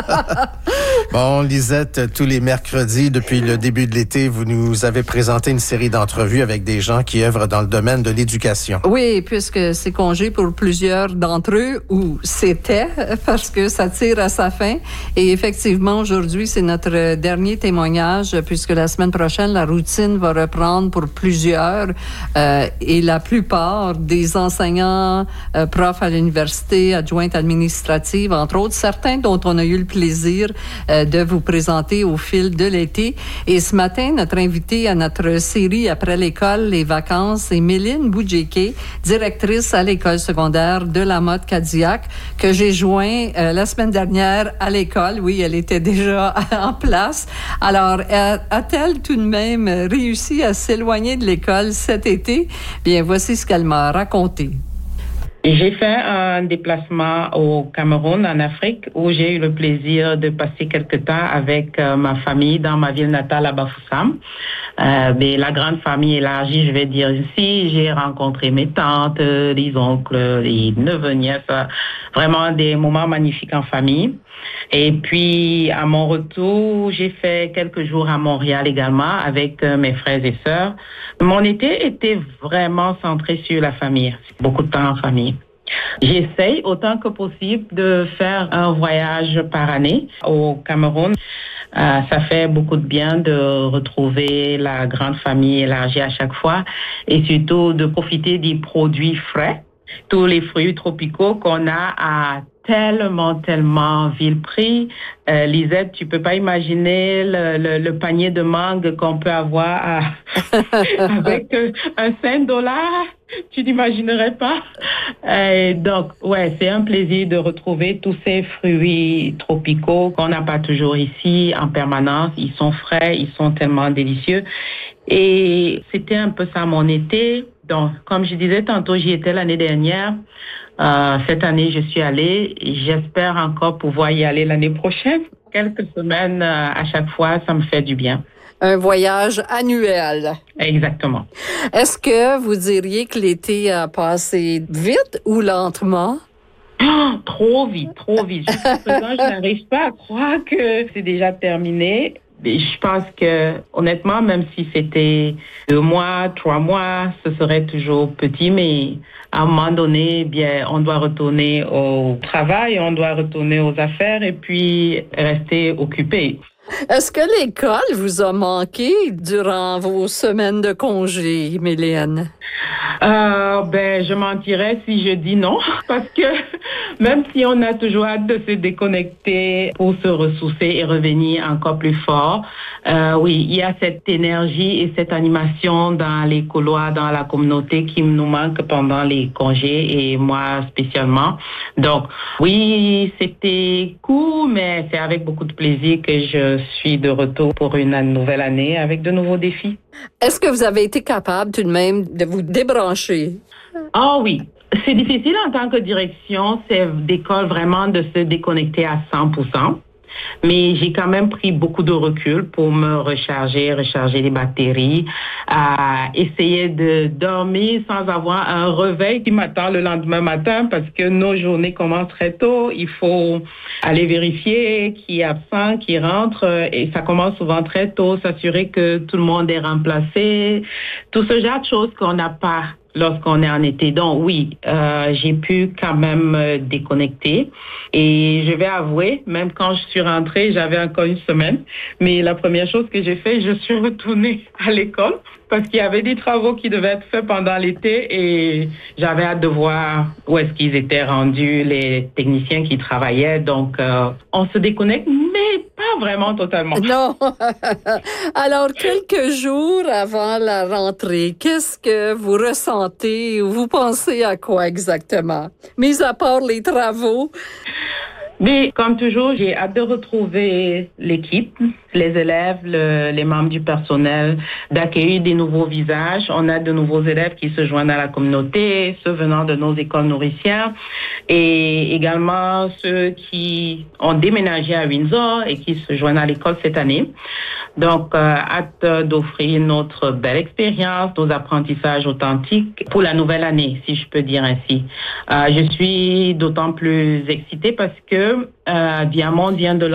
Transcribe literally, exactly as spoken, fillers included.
Bon, Lisette, tous les mercredis, depuis le début de l'été, vous nous avez présenté une série d'entrevues avec des gens qui œuvrent dans le domaine de l'éducation. Oui, puisque c'est congé pour plusieurs d'entre eux, ou c'était, parce que ça tire à sa fin. Et effectivement, aujourd'hui, c'est notre dernier témoignage, puisque la semaine prochaine, la routine va reprendre pour plusieurs. Euh, et la plupart des enseignants, euh, profs à l'université, adjointes administratives, entre autres, certains dont on a eu le plaisir euh, de vous présenter au fil de l'été. Et ce matin, notre invitée à notre série Après l'école, les vacances, c'est Méline Boudjéké, directrice à l'école secondaire de la Motte-Cadillac, que j'ai joint euh, la semaine dernière à l'école. Oui, elle était déjà en place. Alors, a- a-t-elle tout de même réussi à s'éloigner de l'école cet été? Bien, voici ce qu'elle m'a raconté. J'ai fait un déplacement au Cameroun, en Afrique, où j'ai eu le plaisir de passer quelque temps avec euh, ma famille dans ma ville natale à Bafoussam. Euh, mais la grande famille élargie, je vais dire ici, j'ai rencontré mes tantes, les oncles, les neveux, nièces, vraiment des moments magnifiques en famille. Et puis, à mon retour, j'ai fait quelques jours à Montréal également avec euh, mes frères et sœurs. Mon été était vraiment centré sur la famille, beaucoup de temps en famille. J'essaye autant que possible de faire un voyage par année au Cameroun. Euh, ça fait beaucoup de bien de retrouver la grande famille élargie à chaque fois et surtout de profiter des produits frais, tous les fruits tropicaux qu'on a à tellement, tellement vil prix. Euh, Lisette, tu peux pas imaginer le, le, le panier de mangue qu'on peut avoir à, avec euh, un cinq dollars. Tu n'imaginerais pas. Euh, donc, ouais, c'est un plaisir de retrouver tous ces fruits tropicaux qu'on n'a pas toujours ici en permanence. Ils sont frais, ils sont tellement délicieux. Et c'était un peu ça mon été. Donc, comme je disais tantôt, j'y étais l'année dernière. Euh, cette année, je suis allée. J'espère encore pouvoir y aller l'année prochaine. Quelques semaines euh, à chaque fois, ça me fait du bien. Un voyage annuel. Exactement. Est-ce que vous diriez que l'été a passé vite ou lentement? Oh, trop vite, trop vite. Jusqu'à présent, je n'arrive pas à croire que c'est déjà terminé. Je pense que, honnêtement, même si c'était deux mois, trois mois, ce serait toujours petit, mais à un moment donné, bien, on doit retourner au travail, on doit retourner aux affaires et puis rester occupé. Est-ce que l'école vous a manqué durant vos semaines de congé, Méline? Euh, ben, je mentirais si je dis non, parce que même si on a toujours hâte de se déconnecter pour se ressourcer et revenir encore plus fort, euh, oui, il y a cette énergie et cette animation dans les couloirs, dans la communauté qui nous manque pendant les congés et moi spécialement. Donc, oui, c'était cool, mais c'est avec beaucoup de plaisir que je suis de retour pour une nouvelle année avec de nouveaux défis. Est-ce que vous avez été capable tout de même de vous débrancher? Ah oh, oui. C'est difficile en tant que direction, c'est d'école vraiment de se déconnecter à cent pour cent. Mais j'ai quand même pris beaucoup de recul pour me recharger, recharger les batteries, à essayer de dormir sans avoir un réveil qui m'attend le lendemain matin parce que nos journées commencent très tôt. Il faut aller vérifier qui est absent, qui rentre et ça commence souvent très tôt, s'assurer que tout le monde est remplacé. Tout ce genre de choses qu'on n'a pas lorsqu'on est en été. Donc oui, euh, j'ai pu quand même euh, déconnecter. Et je vais avouer, même quand je suis rentrée, j'avais encore une semaine. Mais la première chose que j'ai fait, je suis retournée à l'école parce qu'il y avait des travaux qui devaient être faits pendant l'été et j'avais hâte de voir où est-ce qu'ils étaient rendus, les techniciens qui travaillaient. Donc, euh, on se déconnecte, mais pas vraiment totalement. Non. Alors, quelques jours avant la rentrée, qu'est-ce que vous ressentez ou vous pensez à quoi exactement? Mis à part les travaux. Mais comme toujours, j'ai hâte de retrouver l'équipe, les élèves, le, les membres du personnel, d'accueillir des nouveaux visages. On a de nouveaux élèves qui se joignent à la communauté, ceux venant de nos écoles nourricières et également ceux qui ont déménagé à Windsor et qui se joignent à l'école cette année. Donc, euh, hâte d'offrir notre belle expérience, nos apprentissages authentiques pour la nouvelle année, si je peux dire ainsi. Euh, je suis d'autant plus excitée parce que euh, Diamond vient de